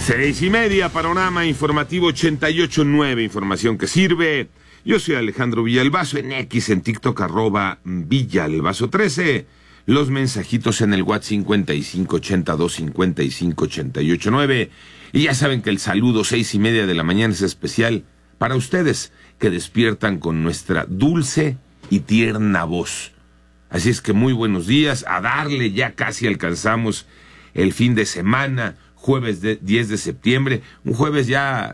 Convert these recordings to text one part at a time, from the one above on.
6:30, panorama informativo 88.9, información que sirve. Yo soy Alejandro Villalbazo, en X, en TikTok, @Villalbazo13. Los mensajitos en el WhatsApp 5582558889. Y ya saben que el saludo 6:30 de la mañana es especial para ustedes que despiertan con nuestra dulce y tierna voz. Así es que muy buenos días, a darle, ya casi alcanzamos el fin de semana, jueves 10 de septiembre, un jueves ya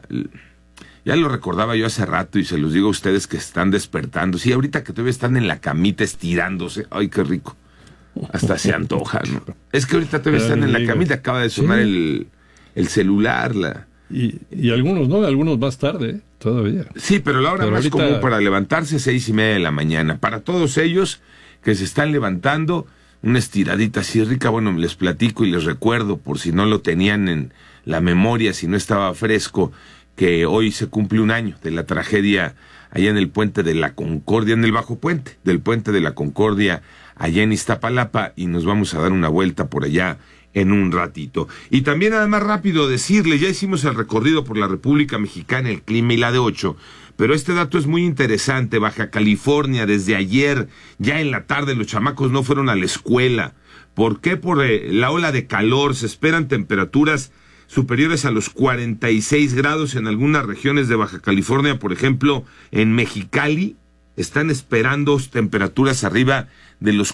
lo recordaba yo hace rato y se los digo a ustedes que están despertando. Sí, ahorita que todavía están en la camita estirándose, ay, qué rico, hasta se antoja, ¿no? Es que ahorita todavía están en la camita, acaba de sonar el celular, Y algunos no, algunos más tarde, todavía. Sí, pero la hora más ahorita común para levantarse, 6:30 de la mañana. Para todos ellos que se están levantando, una estiradita así rica, bueno, les platico y les recuerdo, por si no lo tenían en la memoria, si no estaba fresco, que hoy se cumple un año de la tragedia allá en el Puente de la Concordia, en el Bajo Puente, del Puente de la Concordia, allá en Iztapalapa, y nos vamos a dar una vuelta por allá en un ratito. Y también, además, rápido decirle, ya hicimos el recorrido por la República Mexicana, el clima y la de 8, pero este dato es muy interesante. Baja California, desde ayer, ya en la tarde, los chamacos no fueron a la escuela. ¿Por qué? Por la ola de calor. Se esperan temperaturas superiores a los 46 grados en algunas regiones de Baja California. Por ejemplo, en Mexicali están esperando temperaturas arriba de los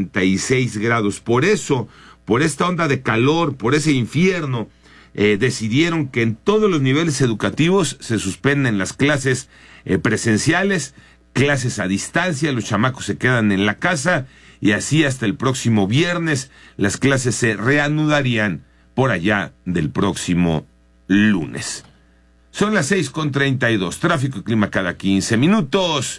46 grados. Por eso, por esta onda de calor, por ese infierno, decidieron que en todos los niveles educativos se suspenden las clases presenciales, clases a distancia, los chamacos se quedan en la casa y así hasta el próximo viernes las clases se reanudarían por allá del próximo lunes. Son las 6:32, tráfico y clima cada 15 minutos.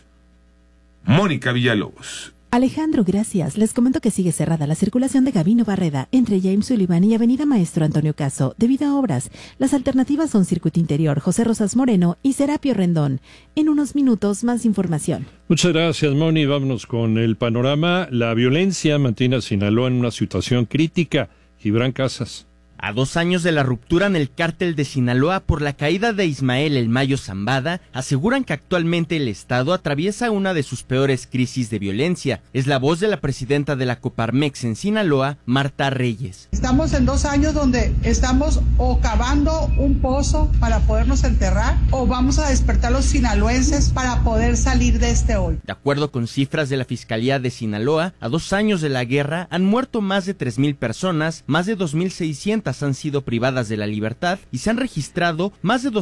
Mónica Villalobos. Alejandro, gracias. Les comento que sigue cerrada la circulación de Gabino Barreda entre James Sullivan y Avenida Maestro Antonio Caso debido a obras. Las alternativas son Circuito Interior, José Rosas Moreno y Serapio Rendón. En unos minutos, más información. Muchas gracias, Moni. Vámonos con el panorama. La violencia mantiene a Sinaloa en una situación crítica. Gibran Casas. A 2 años de la ruptura en el cártel de Sinaloa por la caída de Ismael El Mayo Zambada, aseguran que actualmente el Estado atraviesa una de sus peores crisis de violencia. Es la voz de la presidenta de la Coparmex en Sinaloa, Marta Reyes. Estamos en 2 años donde estamos o cavando un pozo para podernos enterrar o vamos a despertar a los sinaloenses para poder salir de este hoyo. De acuerdo con cifras de la Fiscalía de Sinaloa, a 2 años de la guerra han muerto más de 3,000 personas, más de 2,600 han sido privadas de la libertad y se han registrado más de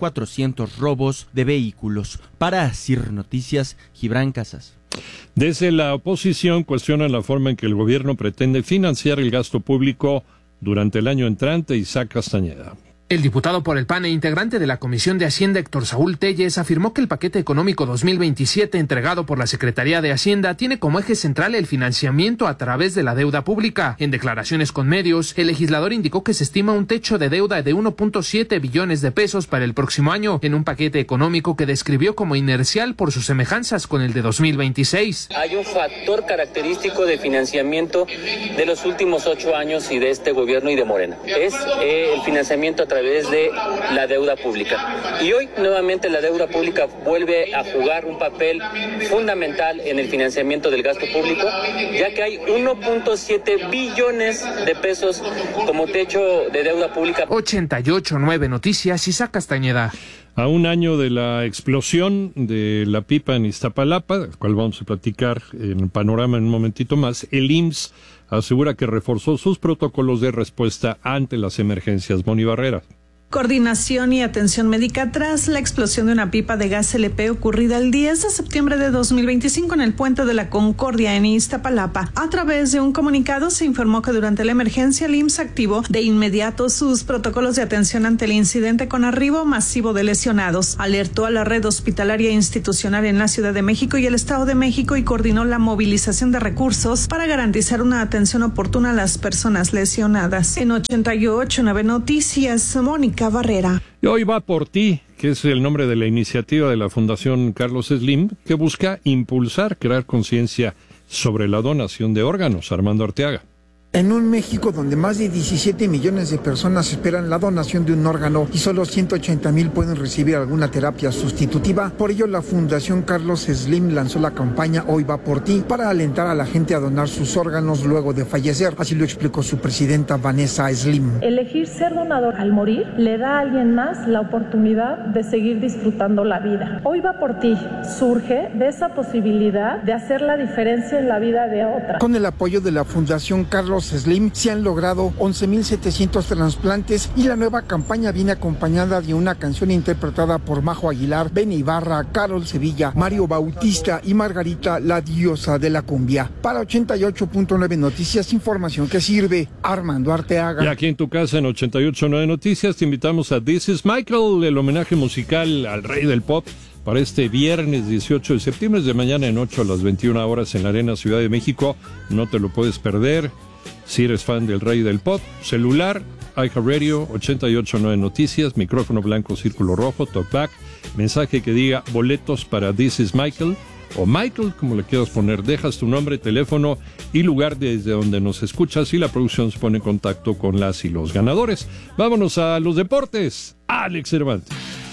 12,400 robos de vehículos. Para Asir Noticias, Gibran Casas. Desde la oposición cuestionan la forma en que el gobierno pretende financiar el gasto público durante el año entrante. Isaac Castañeda. El diputado por el PAN e integrante de la Comisión de Hacienda, Héctor Saúl Telles, afirmó que el paquete económico 2027 entregado por la Secretaría de Hacienda tiene como eje central el financiamiento a través de la deuda pública. En declaraciones con medios, el legislador indicó que se estima un techo de deuda de 1.7 billones de pesos para el próximo año, en un paquete económico que describió como inercial por sus semejanzas con el de 2026. Hay un factor característico de financiamiento de los últimos 8 años y de este gobierno y de Morena. Es el financiamiento a través de la deuda pública. Y hoy nuevamente la deuda pública vuelve a jugar un papel fundamental en el financiamiento del gasto público, ya que hay 1.7 billones de pesos como techo de deuda pública. 88.9 Noticias, Isaac Castañeda. A un año de la explosión de la pipa en Iztapalapa, del cual vamos a platicar en el panorama en un momentito más, el IMSS asegura que reforzó sus protocolos de respuesta ante las emergencias. Moni Barrera. Coordinación y atención médica tras la explosión de una pipa de gas LP ocurrida el 10 de septiembre de 2025 en el Puente de la Concordia en Iztapalapa. A través de un comunicado se informó que durante la emergencia el IMSS activó de inmediato sus protocolos de atención ante el incidente con arribo masivo de lesionados. Alertó a la red hospitalaria institucional en la Ciudad de México y el Estado de México y coordinó la movilización de recursos para garantizar una atención oportuna a las personas lesionadas. En 88.9 Noticias, Mónica Barrera. Y hoy va por ti, que es el nombre de la iniciativa de la Fundación Carlos Slim, que busca impulsar, crear conciencia sobre la donación de órganos. Armando Arteaga. En un México donde más de 17 millones de personas esperan la donación de un órgano y solo 180,000 pueden recibir alguna terapia sustitutiva, por ello la Fundación Carlos Slim lanzó la campaña Hoy va por ti para alentar a la gente a donar sus órganos luego de fallecer. Así lo explicó su presidenta Vanessa Slim. Elegir ser donador al morir le da a alguien más la oportunidad de seguir disfrutando la vida. Hoy va por ti surge de esa posibilidad de hacer la diferencia en la vida de otra. Con el apoyo de la Fundación Carlos Slim se han logrado 11,700 trasplantes y la nueva campaña viene acompañada de una canción interpretada por Majo Aguilar, Benny Ibarra, Carol Sevilla, Mario Bautista y Margarita, la diosa de la cumbia. Para 88.9 Noticias, información que sirve. Armando Arteaga. Y aquí en tu casa en 88.9 Noticias te invitamos a This is Michael, el homenaje musical al rey del pop, para este viernes 18 de septiembre, de mañana en 8 a las 21 horas en la Arena Ciudad de México. No te lo puedes perder. Si eres fan del rey del pop, celular, iHeartRadio, 88.9 Noticias, micrófono blanco, círculo rojo, talkback, mensaje que diga boletos para This is Michael, o Michael, como le quieras poner, dejas tu nombre, teléfono y lugar desde donde nos escuchas y la producción se pone en contacto con las y los ganadores. Vámonos a los deportes. Alex Cervantes.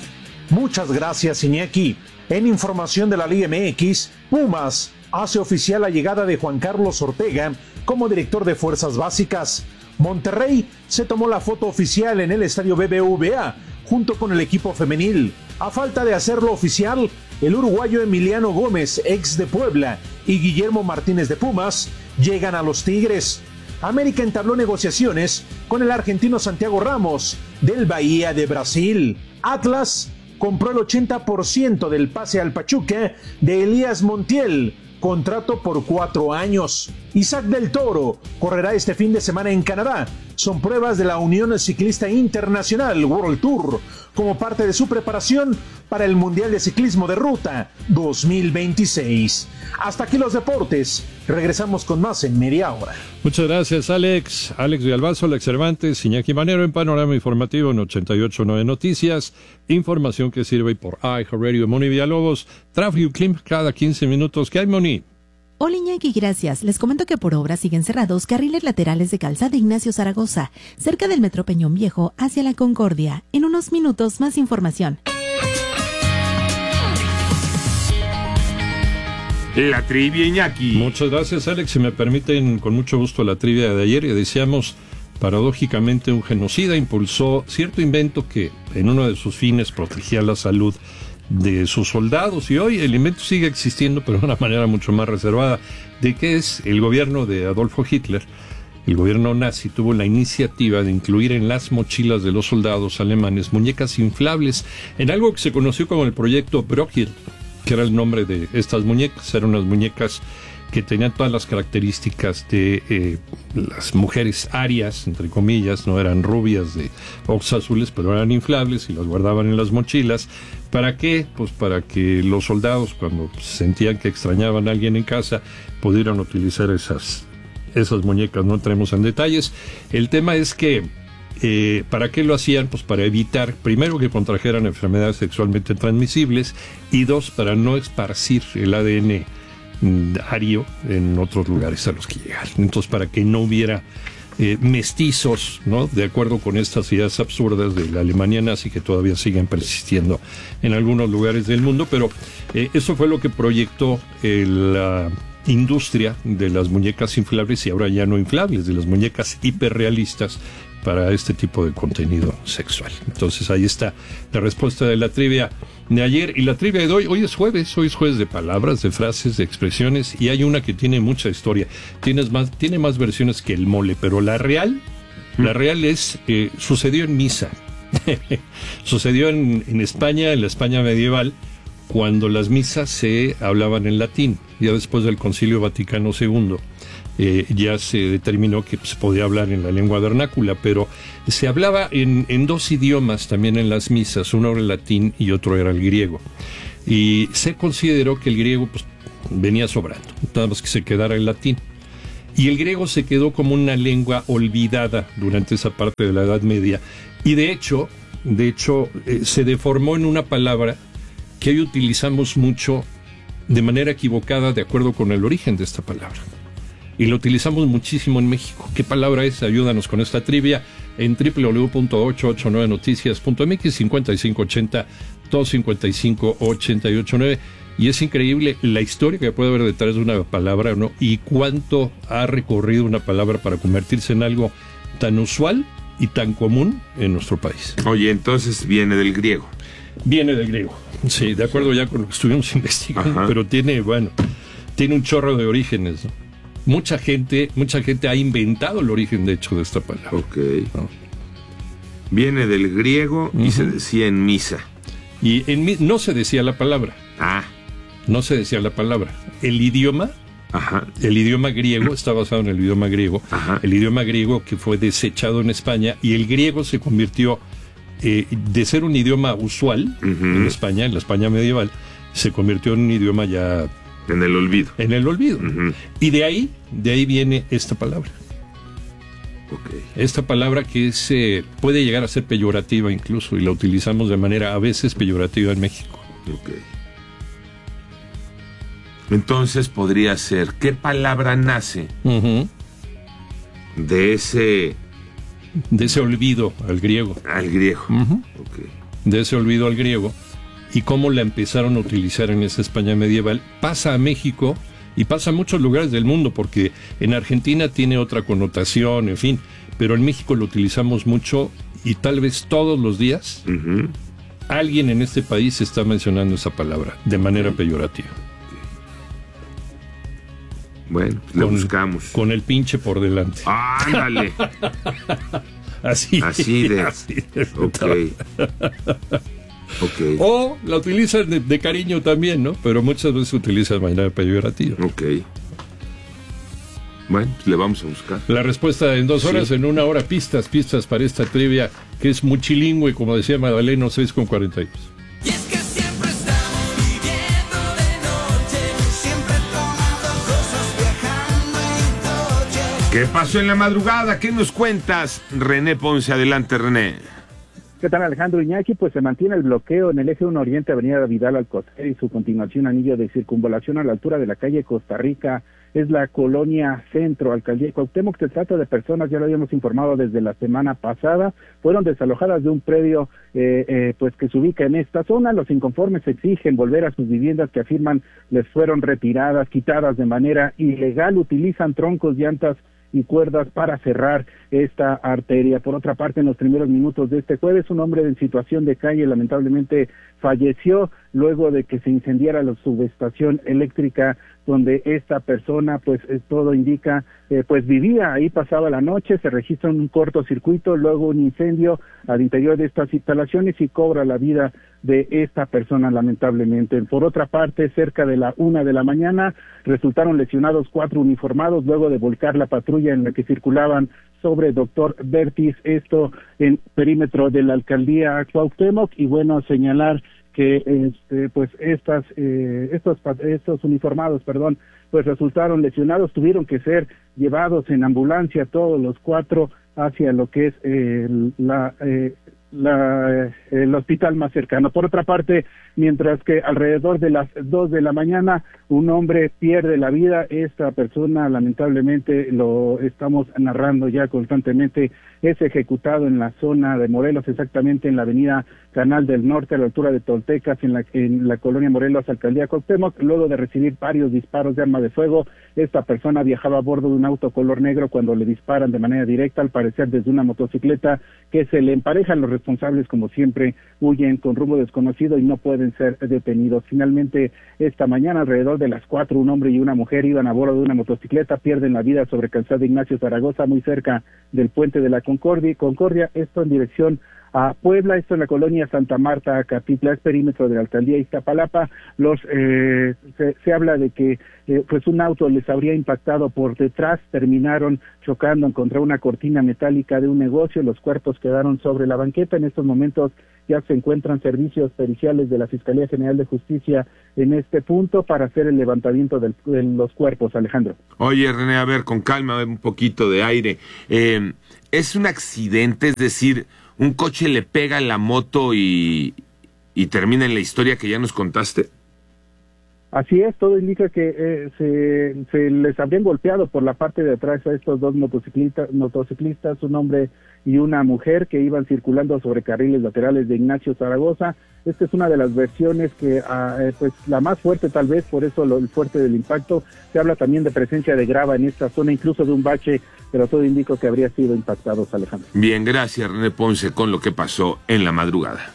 Muchas gracias, Iñaki. En información de la Liga MX, Pumas hace oficial la llegada de Juan Carlos Ortega como director de Fuerzas Básicas. Monterrey se tomó la foto oficial en el estadio BBVA junto con el equipo femenil. A falta de hacerlo oficial, el uruguayo Emiliano Gómez, ex de Puebla, y Guillermo Martínez de Pumas llegan a los Tigres. América entabló negociaciones con el argentino Santiago Ramos del Bahía de Brasil. Atlas compró el 80% del pase al Pachuca de Elías Montiel, contrato por 4 años. Isaac del Toro correrá este fin de semana en Canadá. Son pruebas de la Unión Ciclista Internacional World Tour como parte de su preparación para el Mundial de Ciclismo de Ruta 2026. Hasta aquí los deportes. Regresamos con más en media hora. Muchas gracias, Alex. Alex Villalbazo, Alex Cervantes, Iñaki Manero en Panorama Informativo en 88.9 Noticias. Información que sirve por iHeartRadio. Moni Villalobos, tráfico y clima cada 15 minutos. ¿Qué hay, Moni? Hola Iñaki, gracias. Les comento que por obra siguen cerrados carriles laterales de Calzada Ignacio Zaragoza, cerca del Metro Peñón Viejo, hacia la Concordia. En unos minutos, más información. La trivia, Iñaki. Muchas gracias, Alex. Si me permiten, con mucho gusto la trivia de ayer. Y decíamos, paradójicamente, un genocida impulsó cierto invento que en uno de sus fines protegía la salud de sus soldados, y hoy el invento sigue existiendo, pero de una manera mucho más reservada. ¿De qué es? El gobierno de Adolfo Hitler, el gobierno nazi, tuvo la iniciativa de incluir en las mochilas de los soldados alemanes muñecas inflables, en algo que se conoció como el proyecto Brockhill, que era el nombre de estas muñecas. Eran unas muñecas que tenían todas las características de las mujeres arias, entre comillas, no eran rubias de ojos azules, pero eran inflables y las guardaban en las mochilas. ¿Para qué? Pues para que los soldados, cuando sentían que extrañaban a alguien en casa, pudieran utilizar esas muñecas. No entremos en detalles. El tema es que ¿para qué lo hacían? Pues para evitar, primero, que contrajeran enfermedades sexualmente transmisibles, y dos, para no esparcir el ADN ario en otros lugares a los que llegaran. Entonces, para que no hubiera mestizos, ¿no? De acuerdo con estas ideas absurdas de la Alemania nazi que todavía siguen persistiendo en algunos lugares del mundo. Pero eso fue lo que proyectó la industria de las muñecas inflables, y ahora ya no inflables, de las muñecas hiperrealistas para este tipo de contenido sexual. Entonces ahí está la respuesta de la trivia de ayer. Y la trivia de hoy es jueves de palabras, de frases, de expresiones, y hay una que tiene mucha historia. Tiene más versiones que el mole, pero la real es, sucedió en misa. Sucedió en España, en la España medieval, cuando las misas se hablaban en latín. Ya después del Concilio Vaticano II, ya se determinó que se podía hablar en la lengua vernácula, pero se hablaba en dos idiomas también en las misas. Uno era el latín y otro era el griego. Y se consideró que el griego venía sobrando, nada más que se quedara el latín. Y el griego se quedó como una lengua olvidada durante esa parte de la Edad Media. Y de hecho, se deformó en una palabra que hoy utilizamos mucho de manera equivocada, de acuerdo con el origen de esta palabra. y lo utilizamos muchísimo en México. ¿Qué palabra es? Ayúdanos con esta trivia en www.889noticias.mx 5580-255-889. Y es increíble la historia que puede haber detrás de una palabra, ¿no? Y cuánto ha recorrido una palabra para convertirse en algo tan usual y tan común en nuestro país. Oye, entonces viene del griego. Viene del griego, sí, de acuerdo ya con lo que estuvimos investigando, pero tiene un chorro de orígenes, ¿no? Mucha gente ha inventado el origen, de hecho, de esta palabra. Ok. ¿No? Viene del griego y se decía en misa. Y no se decía la palabra. No se decía la palabra. El idioma griego está basado en el idioma griego. El idioma griego que fue desechado en España, y el griego se convirtió de ser un idioma usual en España, en la España medieval, se convirtió en un idioma ya... En el olvido. Y de ahí viene esta palabra. Esta palabra que puede llegar a ser peyorativa incluso, y la utilizamos de manera a veces peyorativa en México. Entonces podría ser, ¿qué palabra nace de ese olvido al griego? De ese olvido al griego, y cómo la empezaron a utilizar en esa España medieval. Pasa a México y pasa a muchos lugares del mundo, porque en Argentina tiene otra connotación, en fin, pero en México lo utilizamos mucho, y tal vez todos los días alguien en este país está mencionando esa palabra de manera peyorativa. Bueno, lo buscamos. Con el pinche por delante. ¡Ándale! Así de. Okay. O la utilizan de cariño también, ¿no? Pero muchas veces se utiliza de manera peyorativa. Bueno, pues le vamos a buscar. La respuesta en 2 horas, en 1 hora, pistas para esta trivia, que es multilingüe, como decía Madaleno, 6:42. Y es que siempre estamos viviendo de noche, siempre tomando cosas, viajando en coche. ¿Qué pasó en la madrugada? ¿Qué nos cuentas? René Ponce, adelante, René. ¿Qué tal, Alejandro Iñaki? Pues se mantiene el bloqueo en el eje 1 Oriente, avenida Vidal Alcocer, y su continuación anillo de circunvalación a la altura de la calle Costa Rica. Es la colonia Centro, alcaldía de Cuauhtémoc. Se trata de personas, ya lo habíamos informado desde la semana pasada, fueron desalojadas de un predio pues que se ubica en esta zona. Los inconformes exigen volver a sus viviendas que afirman les fueron retiradas, quitadas de manera ilegal. Utilizan troncos, llantas y cuerdas para cerrar esta arteria. Por otra parte, en los primeros minutos de este jueves, un hombre en situación de calle lamentablemente falleció luego de que se incendiara la subestación eléctrica donde esta persona, pues todo indica, pues vivía ahí, pasaba la noche. Se registra un cortocircuito, luego un incendio al interior de estas instalaciones y cobra la vida de esta persona lamentablemente. Por otra parte, cerca de la 1 de la mañana resultaron lesionados 4 uniformados luego de volcar la patrulla en la que circulaban sobre Doctor Bertis, esto en perímetro de la alcaldía Cuauhtémoc. Y bueno, señalar que pues estos uniformados, pues resultaron lesionados, tuvieron que ser llevados en ambulancia todos los 4 hacia lo que es el hospital más cercano. Por otra parte, mientras que alrededor de las 2 de la mañana un hombre pierde la vida, esta persona lamentablemente, lo estamos narrando ya constantemente, es ejecutado en la zona de Morelos, exactamente en la avenida Canal del Norte, a la altura de Toltecas, en la colonia Morelos, alcaldía Cuauhtémoc. Luego de recibir varios disparos de arma de fuego, esta persona viajaba a bordo de un auto color negro cuando le disparan de manera directa, al parecer desde una motocicleta, que se le emparejan. Los responsables, como siempre, huyen con rumbo desconocido y no pueden ser detenidos. Finalmente, esta mañana, alrededor de las 4, un hombre y una mujer iban a bordo de una motocicleta, pierden la vida sobre Calzada Ignacio Zaragoza, muy cerca del puente de la Concordia, esto en dirección a Puebla, esto en la colonia Santa Marta, Acatitla, es perímetro de la alcaldía Iztapalapa. Se habla de que pues un auto les habría impactado por detrás, terminaron chocando contra una cortina metálica de un negocio, los cuerpos quedaron sobre la banqueta. En estos momentos ya se encuentran servicios periciales de la Fiscalía General de Justicia en este punto para hacer el levantamiento de los cuerpos, Alejandro. Oye, René, a ver, con calma, un poquito de aire. ¿Es un accidente? Es decir, ¿un coche le pega a la moto y termina en la historia que ya nos contaste? Así es, todo indica que se les habrían golpeado por la parte de atrás a estos dos motociclistas, un hombre y una mujer que iban circulando sobre carriles laterales de Ignacio Zaragoza. Esta es una de las versiones que, pues la más fuerte tal vez, por eso el fuerte del impacto. Se habla también de presencia de grava en esta zona, incluso de un bache, pero todo indica que habría sido impactados, Alejandro. Bien, gracias René Ponce con lo que pasó en la madrugada.